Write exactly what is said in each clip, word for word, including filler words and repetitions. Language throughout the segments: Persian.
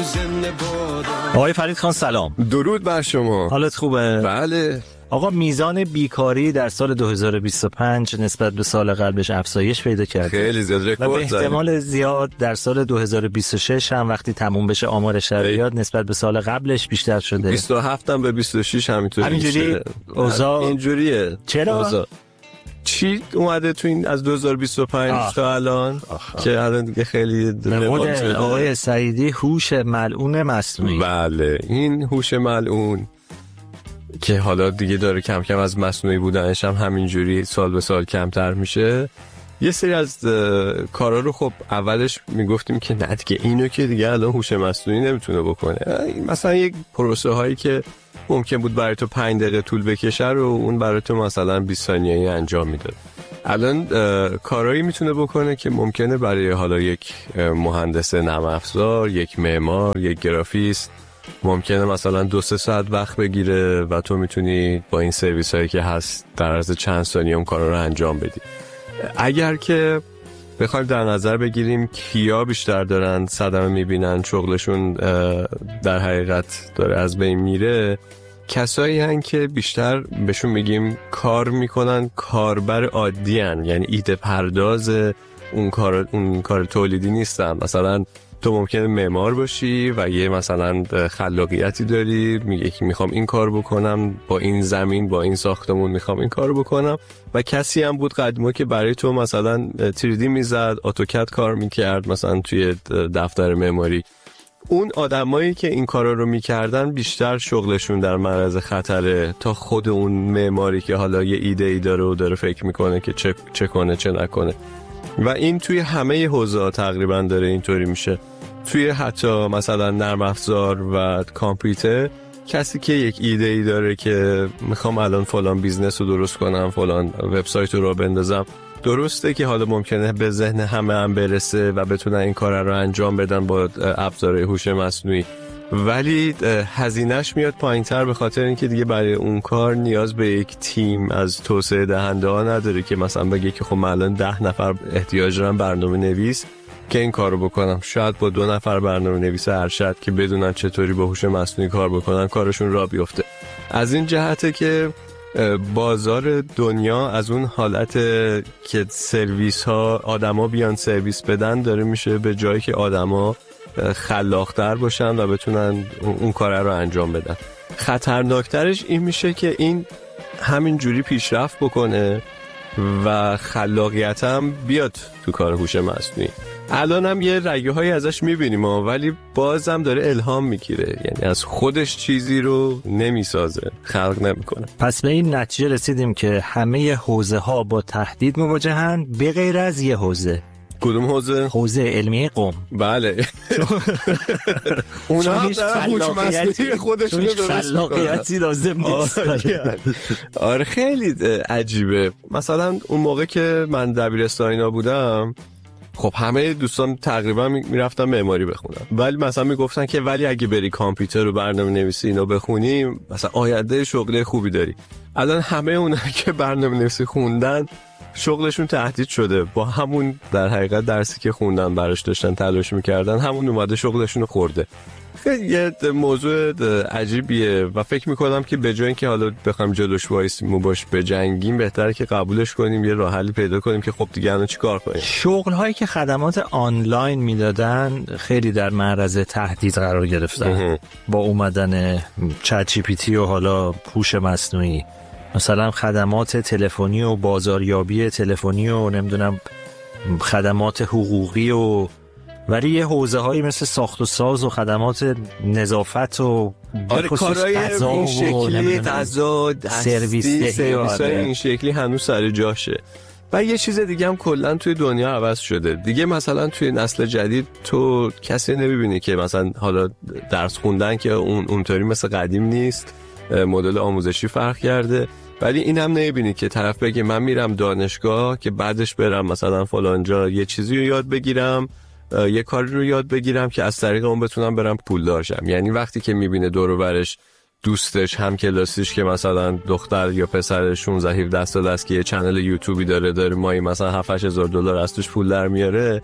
زنده باد. آقای فرید خان سلام. درود بر شما. حالت خوبه؟ بله. آقا میزان بیکاری در سال دو هزار و بیست و پنج نسبت به سال قبلش افزایش پیدا کرده. خیلی زیاد رکورد و به احتمال زیاد در سال دو هزار و بیست و شش هم وقتی تموم بشه آمار شرایط نسبت به سال قبلش بیشتر شده. بیست و هفت هم به بیست و شش همینطوری. همینجوری اوضاع اینجوریه. چرا؟ اوزا. چی اومده تو این از دو هزار و بیست و پنج آه. تا الان آه. که الان دیگه خیلی نمود آقای سعیدی هوش ملعون مصنوعی. بله این هوش ملعون که حالا دیگه داره کم کم از مصنوعی بودنش هم همینجوری سال به سال کمتر میشه. یه سری از کارا رو خب اولش میگفتیم که نه دیگه اینو که دیگه الان هوش مصنوعی نمیتونه بکنه. مثلا یک پروسه هایی که ممکن بود برای تو پنج دقیقه طول بکشه رو اون برای تو مثلا بیست ثانیه‌ای انجام میده. الان کارایی میتونه بکنه که ممکنه برای حالا یک مهندس نرم افزار، یک معمار، یک گرافیست ممکنه مثلا دو سه ساعت وقت بگیره و تو میتونی با این سرویس هایی که هست در عرض چند ثانیه اون کارا رو انجام بدی. اگر که بخوایم در نظر بگیریم کیا بیشتر دارن صدمه میبینن، شغلشون در حقیقت داره از بین میره، کسایی هن که بیشتر بهشون میگیم کار میکنن، کاربر عادی هن، یعنی ایده پرداز اون کار اون کار تولیدی نیستن. مثلا تو ممکنه معمار باشی و یه مثلا خلاقیتی داری، میگه که میخوام این کار بکنم با این زمین، با این ساختمون میخوام این کار بکنم، و کسی هم بود قدیما که برای تو مثلا تری دی میزد، اتوکد کار میکرد مثلا توی دفتر معماری. اون آدمایی که این کارا رو میکردن بیشتر شغلشون در معرض خطره تا خود اون معماری که حالا یه ایده ای داره و داره فکر میکنه که چه چه کنه چه نکنه. و این توی همه حوزه‌ها تقریبا داره اینطوری میشه. توی حتی مثلا نرم افزار و کامپیوتر، کسی که یک ایده ای داره که میخوام الان فلان بیزنس رو درست کنم، فلان وبسایت رو بندازم، درسته که حالا ممکنه به ذهن همه هم برسه و بتونن این کار رو انجام بدن با ابزار هوش مصنوعی، ولی هزینه‌اش میاد پایین‌تر به خاطر اینکه دیگه برای اون کار نیاز به یک تیم از توسعه دهنده ها نداره که مثلا بگه که خب من الان ده نفر احتیاج دارم برنامه نویس که این کارو بکنم. شاید با دو نفر برنامه نویس ارشد که بدونن چطوری با هوش مصنوعی کار بکنن کارشون راه بیفته. از این جهته که بازار دنیا از اون حالت که سرویس ها آدما بیان سرویس بدن داره میشه به جایی که آدما خلاق‌تر باشن و بتونن اون کار رو انجام بدن. خطرناکترش این میشه که این همین جوری پیشرفت بکنه و خلاقیت هم بیاد تو کار هوش مصنوعی. الان هم یه رگه هایی ازش میبینیم ولی بازم داره الهام میگیره، یعنی از خودش چیزی رو نمیسازه، خلق نمیکنه. پس به این نتیجه رسیدیم که همه حوزه ها با تهدید مواجهن به غیر از یه حوزه. کدوم حوزه؟ حوزه علمی قم. بله. اونا هم دارن هوش مصنوعی خودشون رو درست خلاقیتی لازم نیست. آره خیلی عجیبه. مثلا اون موقع که من دبیرستان اینا بودم، خب همه دوستان تقریبا میرفتن معماری بخونن، ولی مثلا میگفتن که ولی اگه بری کامپیوتر و برنامه نویسی اینو بخونی مثلا آینده شغل خوبی داری. الان همه اونایی که برنامه نویسی خوندن شغلشون تهدید شده با همون در حقیقت درسی که خوندن براش داشتن تلاش میکردن، همون اومده شغلشون رو خورده. خیلی یه موضوع عجیبیه و فکر میکنم که به جای اینکه حالا بخوایم جلوش وایسیم و باش بجنگیم، بهتره که قبولش کنیم، یه راه حلی پیدا کنیم که خب دیگه الان چیکار کنیم. شغل هایی که خدمات آنلاین میدادن خیلی در معرض تهدید قرار گرفتن با اومدن چت جی پی تی و حالا هوش مصنوعی. مثلا خدمات تلفنی و بازاریابی تلفنی و نمیدونم خدمات حقوقی و ولی یه حوزه هایی مثل ساخت و ساز و خدمات نظافت و آره کارهای این شکلی غذا سرویس سرویس های این شکلی هنوز سر جاشه. و یه چیز دیگه هم کلا توی دنیا عوض شده دیگه. مثلا توی نسل جدید تو کسی نمیبینی که مثلا حالا درس خوندن که اون اونطوری مثل قدیم نیست، مدل آموزشی فرق کرده، ولی این هم نمیبینی که طرف بگه من میرم دانشگاه که بعدش برم مثلا فلان جا یه چیزی رو یاد بگیرم، یه کاری رو یاد بگیرم که از طریق اون بتونم برم پولدار شم. یعنی وقتی که میبینه دور و برش دوستش هم کلاسیش که مثلا دختر یا پسر شانزده هفده ساله است که یه چنل یوتیوبی داره داره ماهی مثلا هفت هشت هزار دلار از توش پول در میاره،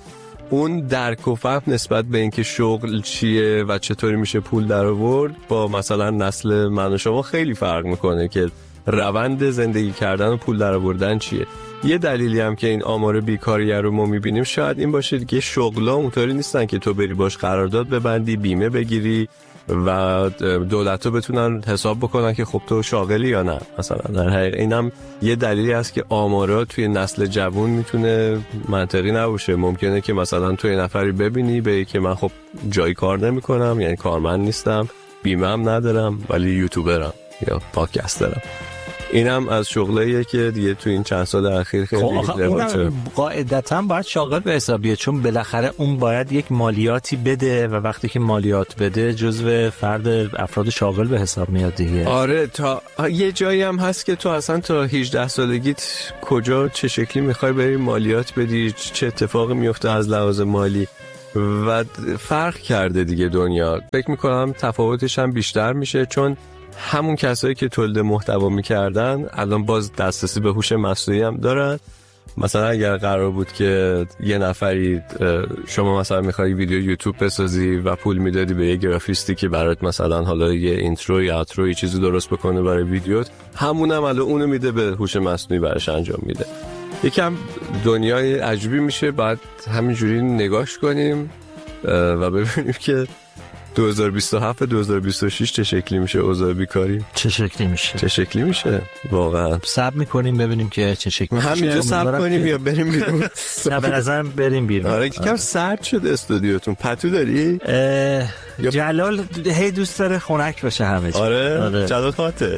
اون درک و فهم نسبت به اینکه شغل چیه و چطوری میشه پول در آورد با مثلا نسل من و شما خیلی فرق میکنه که روند زندگی کردن و پول در آوردن چیه. یه دلیلی هم که این آمار بیکاری رو ما میبینیم شاید این باشه که شغلا اونطوری نیستن که تو بری باش قرارداد ببندی، بیمه بگیری و دولت‌ها بتونن حساب بکنن که خب تو شاغلی یا نه. مثلا در حقیقت اینم یه دلیلی است که آمارا توی نسل جوان میتونه منطقی نباشه. ممکنه که مثلا تو یه نفری ببینی به که من خب جایی کار نمی‌کنم، یعنی کارمند نیستم، بیمه هم ندارم ولی یوتیوبرم یا پادکسترم. اینم از شغلاییه که دیگه تو این چند سال اخیر خیلی رواجه. قاعدتاً باید شاغل به حساب بیاد چون بالاخره اون باید یک مالیاتی بده و وقتی که مالیات بده جزو فرد افراد شاغل به حساب میاد دیگه. آره تا یه جایی هم هست که تو اصلا تا هجده سالگیت کجا چه شکلی میخوای بری مالیات بدی، چه اتفاقی میفته از لحاظ مالی و فرق کرده دیگه دنیا. فکر میکنم تفاوتش هم بیشتر میشه چون همون کسایی که تولید محتوا میکردن الان باز دسترسی به هوش مصنوعی هم دارن. مثلا اگر قرار بود که یه نفری شما مثلا میخوای ویدیو یوتیوب بسازی و پول میدادی به یه گرافیستی که برات مثلا حالا یه اینترو یا آوترو یه چیزی درست بکنه برای ویدیوت، همونم الان اونو میده به هوش مصنوعی براش انجام میده. یکم دنیای عجیبی میشه، بعد همینجوری نگاش کنیم و ببینیم که دو هزار و بیست و هفت دو هزار و بیست و شش چه شکلی میشه اوضاع بیکاری، چه شکلی میشه چه شکلی میشه واقعا. صبر میکنیم ببینیم که چه شکلی میشه. همینجا صبر کنیم یا بریم بیرون؟ نه به نظرم بریم بیرون. آره یکم سرد شد استودیوتون. پتو داری؟ جلال هی دوست داره خنک باشه همه چی. آره, آره. جلال خاطه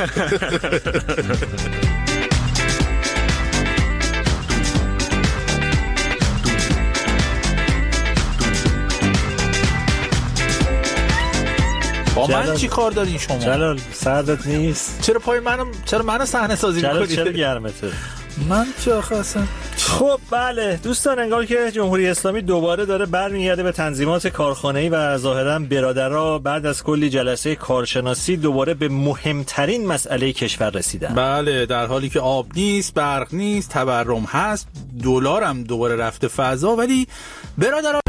با من چی کار دارین شما؟ جلال سردت نیست؟ چرا پای منو چرا منو صحنه سازی می‌کنی؟ جلال چرا گرمته؟ من چه آخه اصلا. خب بله دوستان، انگار که جمهوری اسلامی دوباره داره برمیگرده به تنظیمات کارخانه‌ای و ظاهراً برادرها بعد از کلی جلسه کارشناسی دوباره به مهمترین مسئله کشور رسیدن. بله، در حالی که آب نیست، برق نیست، تورم هست، دلار هم دوباره رفته فضا، ولی برادرها